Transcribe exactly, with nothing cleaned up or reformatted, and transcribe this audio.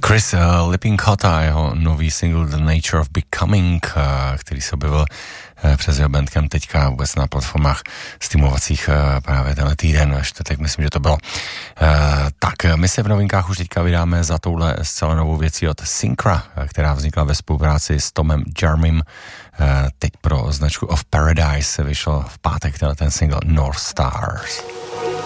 Chris uh, Lippincott a jeho nový single The Nature of Becoming, uh, který se objevil uh, přes jeho Bandcamp teďka vůbec na platformách streamovacích uh, právě tenhle týden, čtvrtek myslím, že to bylo. Uh, tak my se v novinkách už teďka vydáme za touhle zcela novou věcí od Syncra, která vznikla ve spolupráci s Tomem Jarmim. Uh, teď pro značku Of Paradise vyšel v pátek tenhle ten single North Stars.